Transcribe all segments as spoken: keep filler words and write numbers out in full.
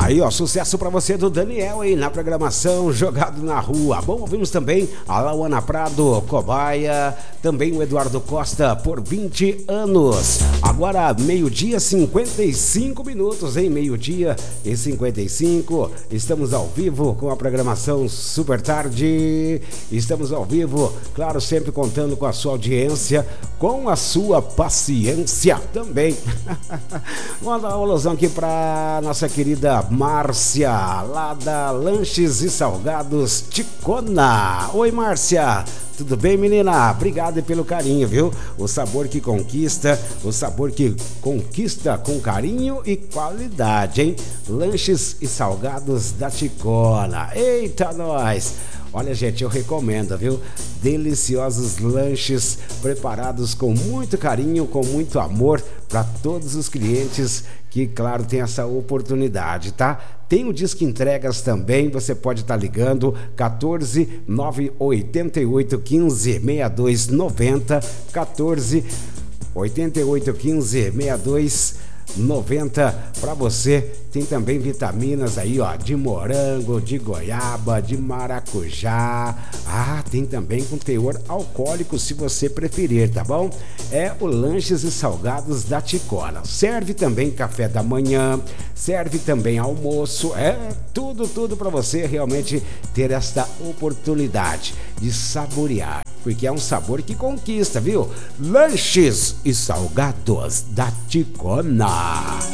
Aí, ó, sucesso pra você do Daniel aí na programação Jogado na Rua. Bom, ouvimos também a Lauana Prado, Cobaia, também o Eduardo Costa por vinte anos. Agora, meio-dia, cinquenta e cinco minutos, hein? Meio-dia e cinquenta e cinco. Estamos ao vivo com a programação Super Tarde. Estamos ao vivo, claro, sempre contando com a sua audiência, com a sua paciência também. Vamos dar uma alusão aqui pra nossa querida Márcia, lá da Lanches e Salgados Ticona. Oi, Márcia, tudo bem, menina? Obrigado pelo carinho, viu? O sabor que conquista, o sabor que conquista com carinho e qualidade, hein? Lanches e Salgados da Ticona. Eita, nós! Olha, gente, eu recomendo, viu? Deliciosos lanches preparados com muito carinho, com muito amor para todos os clientes que, claro, tem essa oportunidade, tá? Tem o Disque Entregas também, você pode estar tá ligando quatorze, nove oito oito, quinze, sessenta e dois noventa, quatorze, oito oito, quinze, sessenta e dois noventa para você. Tem também vitaminas aí, ó, de morango, de goiaba, de maracujá. Ah, tem também com teor alcoólico, se você preferir, tá bom? É o Lanches e Salgados da Ticona. Serve também café da manhã, serve também almoço. É tudo, tudo para você realmente ter esta oportunidade de saborear, porque é um sabor que conquista, viu? Lanches e Salgados da Ticona.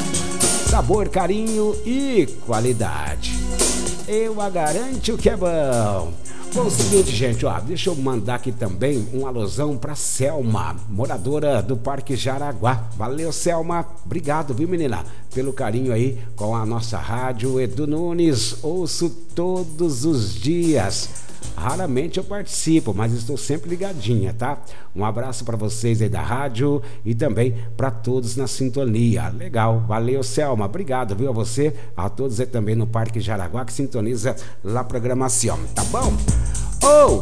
Sabor, carinho e qualidade. Eu a garanto que é bom. Bom, o seguinte, gente, ó, deixa eu mandar aqui também um alusão pra Selma, moradora do Parque Jaraguá. Valeu, Selma. Obrigado, viu, menina, pelo carinho aí com a nossa rádio. Edu Nunes, ouço todos os dias. Raramente eu participo, mas estou sempre ligadinha, tá? Um abraço para vocês aí da rádio e também para todos na sintonia. Legal, valeu, Selma, obrigado, viu, a você, a todos aí também no Parque Jaraguá que sintoniza lá a programação, tá bom? Oh,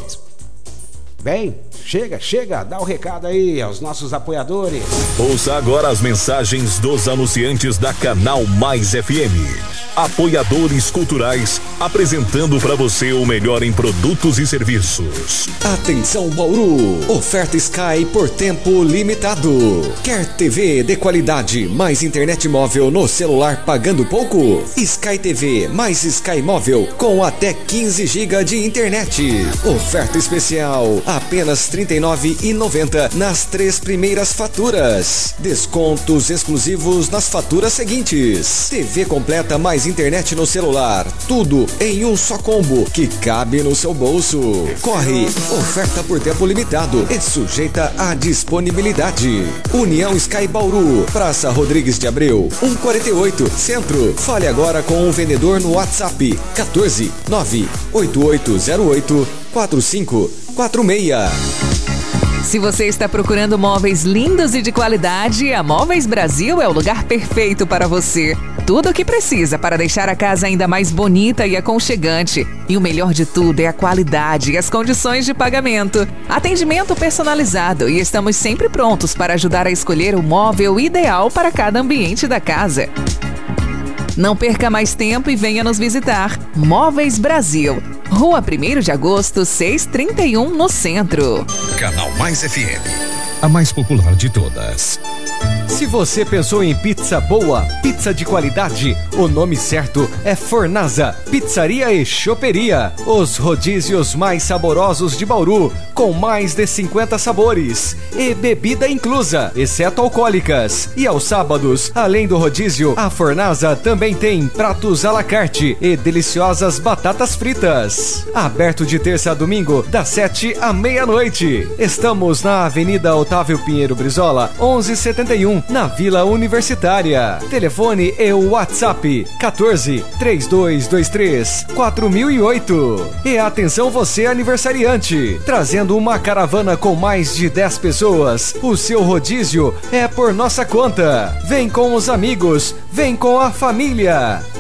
bem, chega, chega, dá o recado aí aos nossos apoiadores. Ouça agora as mensagens dos anunciantes da Canal Mais F M. Apoiadores culturais, apresentando para você o melhor em produtos e serviços. Atenção, Bauru! Oferta Sky por tempo limitado. Quer T V de qualidade mais internet móvel no celular pagando pouco? Sky T V mais Sky móvel com até quinze gigas de internet. Oferta especial, apenas trinta e nove reais e noventa centavos nas três primeiras faturas. Descontos exclusivos nas faturas seguintes. T V completa mais internet no celular, tudo em um só combo que cabe no seu bolso. Corre, oferta por tempo limitado e sujeita à disponibilidade. União Sky Bauru, Praça Rodrigues de Abreu, cento e quarenta e oito, Centro. Fale agora com o vendedor no WhatsApp quatorze, nove oito oito zero oito, quatro cinco quatro seis. Se você está procurando móveis lindos e de qualidade, a Móveis Brasil é o lugar perfeito para você. Tudo o que precisa para deixar a casa ainda mais bonita e aconchegante. E o melhor de tudo é a qualidade e as condições de pagamento. Atendimento personalizado e estamos sempre prontos para ajudar a escolher o móvel ideal para cada ambiente da casa. Não perca mais tempo e venha nos visitar. Móveis Brasil, Rua primeiro de agosto, seiscentos e trinta e um, no centro. Canal Mais F M, a mais popular de todas. Se você pensou em pizza boa, pizza de qualidade, o nome certo é Fornasa Pizzaria e Choperia. Os rodízios mais saborosos de Bauru, com mais de cinquenta sabores e bebida inclusa, exceto alcoólicas. E aos sábados, além do rodízio, a Fornasa também tem pratos à la carte e deliciosas batatas fritas. Aberto de terça a domingo, das sete à meia-noite. Estamos na Avenida Otávio Pinheiro Brizola, onze setenta e um, na Vila Universitária. Telefone e o WhatsApp quatorze, três dois dois três, quatro mil e oito. E atenção você aniversariante, trazendo uma caravana com mais de dez pessoas. O seu rodízio é por nossa conta. Vem com os amigos, vem com a família.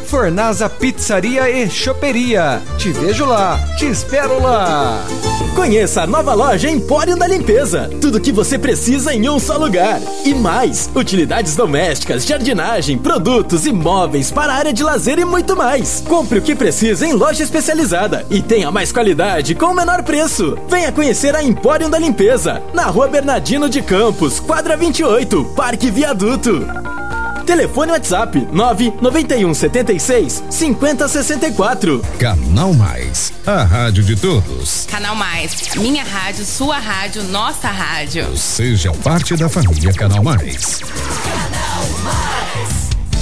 Fornasa Pizzaria e Choperia. Te vejo lá, te espero lá. Conheça a nova loja Empório da Limpeza. Tudo que você precisa em um só lugar. E mais, utilidades domésticas, jardinagem, produtos e móveis para a área de lazer e muito mais. Compre o que precisa em loja especializada e tenha mais qualidade com o menor preço. Venha conhecer a Empório da Limpeza, na Rua Bernardino de Campos, quadra vinte e oito, Parque Viaduto. Telefone WhatsApp nove nove um sete seis cinco zero seis quatro. Canal Mais, a rádio de todos. Canal Mais, minha rádio, sua rádio, nossa rádio. Seja parte da família Canal Mais. Canal Mais.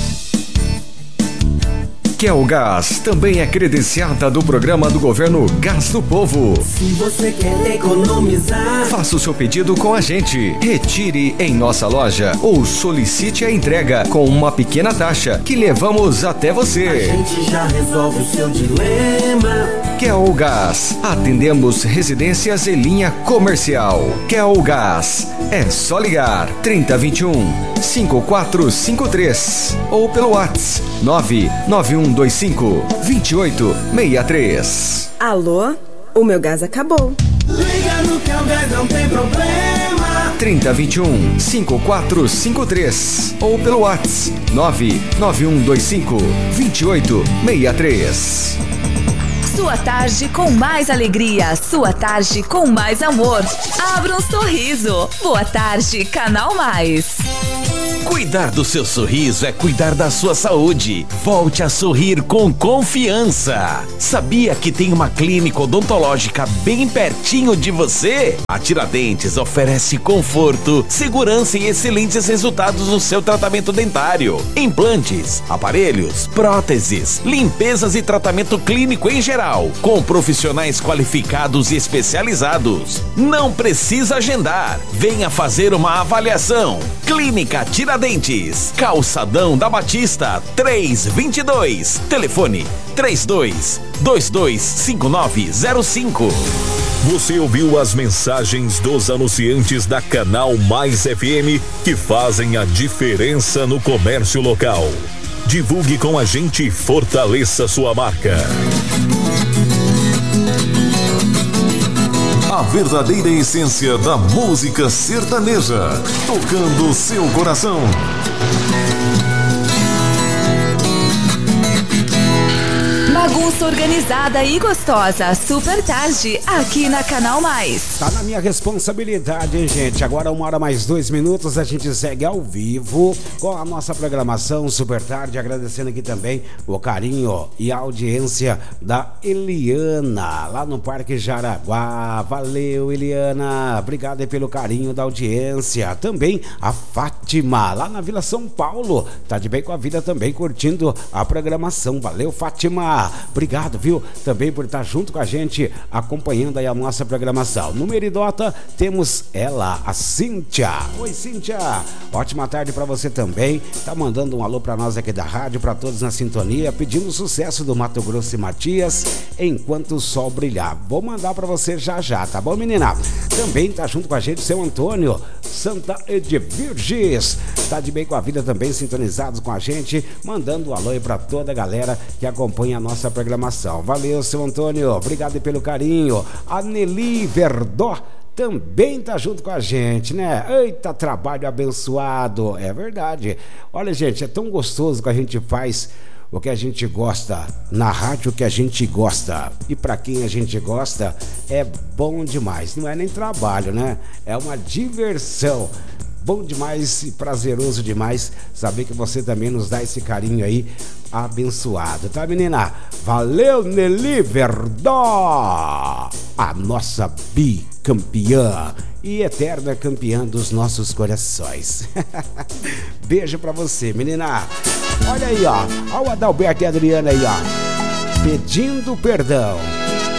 Kelgás também é credenciada do programa do governo Gás do Povo. Se você quer economizar, faça o seu pedido com a gente. Retire em nossa loja ou solicite a entrega com uma pequena taxa que levamos até você. A gente já resolve o seu dilema. Kelgás, atendemos residências e linha comercial. Kelgás, é só ligar trinta, vinte e um, cinquenta e quatro cinquenta e três ou pelo WhatsApp nove nove um dois cinco, dois oito seis três. Alô? O meu gás acabou. Liga no Kelgás, não tem problema. trinta, vinte e um, cinquenta e quatro cinquenta e três ou pelo WhatsApp nove nove um dois cinco, dois oito seis três. Sua tarde com mais alegria, sua tarde com mais amor. Abra um sorriso. Boa tarde, Canal Mais. Cuidar do seu sorriso é cuidar da sua saúde. Volte a sorrir com confiança. Sabia que tem uma clínica odontológica bem pertinho de você? A Tiradentes oferece conforto, segurança e excelentes resultados no seu tratamento dentário. Implantes, aparelhos, próteses, limpezas e tratamento clínico em geral, com profissionais qualificados e especializados. Não precisa agendar. Venha fazer uma avaliação. Clínica Tiradentes, Calçadão da Batista, três vinte e dois. Telefone três dois dois dois cinco nove zero cinco. Você ouviu as mensagens dos anunciantes da Canal Mais F M que fazem a diferença no comércio local. Divulgue com a gente e fortaleça sua marca. A verdadeira essência da música sertaneja, tocando seu coração. Bagunça organizada e gostosa, super tarde, aqui na Canal Mais. Tá na minha responsabilidade, hein, gente? Agora uma hora mais dois minutos, a gente segue ao vivo com a nossa programação super tarde, agradecendo aqui também o carinho e a audiência da Eliana, lá no Parque Jaraguá. Valeu, Eliana, obrigado aí pelo carinho da audiência. Também a Fátima, lá na Vila São Paulo, tá de bem com a vida também, curtindo a programação. Valeu, Fátima. Obrigado, viu? Também por estar junto com a gente, acompanhando aí a nossa programação. No Meridota, temos ela, a Cíntia. Oi, Cíntia. Ótima tarde pra você também. Tá mandando um alô pra nós aqui da rádio, pra todos na sintonia, pedindo sucesso do Mato Grosso e Matias, Enquanto o Sol Brilhar. Vou mandar pra você já já, tá bom, menina? Também tá junto com a gente seu Antônio, Santa Edvirges. Tá de bem com a vida também, sintonizados com a gente, mandando um alô aí pra toda a galera que acompanha a nossa programação. Valeu, seu Antônio, obrigado pelo carinho. A Nelly Verdó também tá junto com a gente, né? Eita, trabalho abençoado, é verdade. Olha, gente, é tão gostoso que a gente faz o que a gente gosta, na rádio que a gente gosta, e para quem a gente gosta é bom demais, não é nem trabalho, né? É uma diversão. Bom demais e prazeroso demais saber que você também nos dá esse carinho aí abençoado, tá, menina? Valeu, Nelly Verdó, a nossa bicampeã e eterna campeã dos nossos corações. Beijo pra você, menina. Olha aí, ó, olha o Adalberto e a Adriana aí, ó, pedindo perdão.